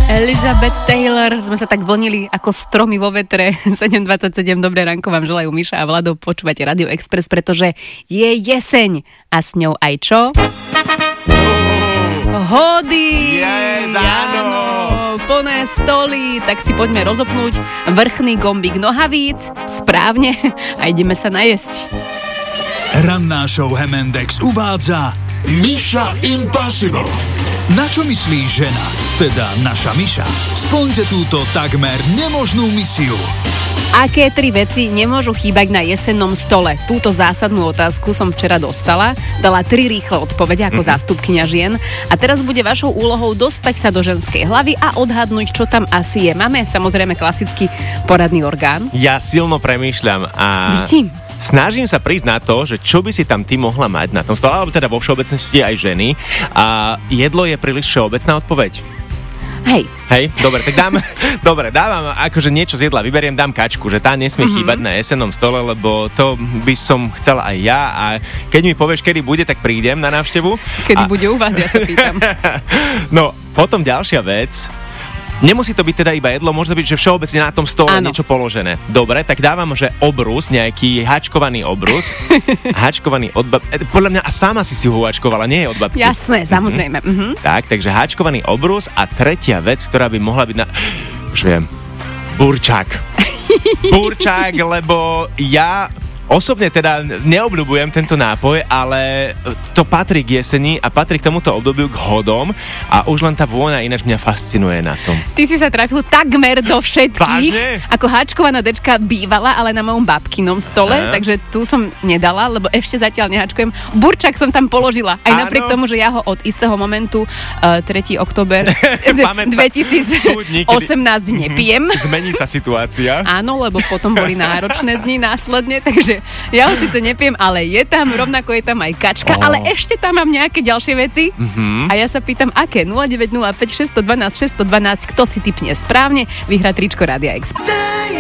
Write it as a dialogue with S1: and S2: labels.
S1: Elizabeth Taylor, sme sa tak vlnili ako stromy vo vetre. 7:27, dobré ránko vám želajú Miša a Vlado, počúvate Radio Express, pretože je jeseň a s ňou aj čo? Hody!
S2: Yes, áno!
S1: Plné stoly, tak si poďme rozopnúť vrchný gombík nohavíc, správne, a ideme sa najesť.
S3: Ranná show Hemendex uvádza
S2: Miša Impossible.
S3: Na čo myslí žena, teda naša Miša? Splňte túto takmer nemožnú misiu.
S1: Aké 3 veci nemôžu chýbať na jesennom stole? Túto zásadnú otázku som včera dostala. Dala 3 rýchle odpovede ako zástupkyňa žien. A teraz bude vašou úlohou dostať sa do ženskej hlavy a odhadnúť, čo tam asi je. Máme samozrejme klasický poradný orgán.
S4: Ja silno premýšľam a
S1: Vidím.
S4: snažím sa prísť na to, že čo by si tam ty mohla mať na tom stole, alebo teda vo všeobecnosti aj ženy. A jedlo je príliš všeobecná odpoveď. Hej, dobre, tak dávam akože niečo z jedla, vyberiem, dám kačku, že tá nesmie chýbať na jesennom stole, lebo to by som chcela aj ja a keď mi povieš, kedy bude, tak prídem na návštevu.
S1: Kedy bude u vás, ja sa pýtam.
S4: No, potom ďalšia vec. Nemusí to byť teda iba jedlo, môže to byť, že všeobecne na tom stole niečo položené. Dobre, tak dávam, že obrus, nejaký hačkovaný obrus. Hačkovaný od babky. Podľa mňa a sama si ho hačkovala, nie je od babky.
S1: Jasné, samozrejme.
S4: Tak, takže hačkovaný obrus a tretia vec, ktorá by mohla byť už viem, burčák. Burčák, lebo ja osobne teda neobľúbujem tento nápoj, ale to patrí k jeseni a patrí k tomuto obdobiu k hodom a už len tá vôňa ináč mňa fascinuje na tom.
S1: Ty si sa trafil takmer do všetkých.
S4: Vážne?
S1: Ako háčkovaná dečka bývala, ale na mojom babkinom stole, takže tu som nedala, lebo ešte zatiaľ neháčkujem. Burčak som tam položila, aj napriek tomu, že ja ho od istého momentu 3. október 2018 nepijem.
S4: Zmení sa situácia.
S1: Áno, lebo potom boli náročné dni následne, takže ja ho síce nepijem, ale je tam, rovnako je tam aj kačka, ale ešte tam mám nejaké ďalšie veci a ja sa pýtam, aké? 0905 612 612, kto si tipne správne, vyhrá tričko Rádia Express.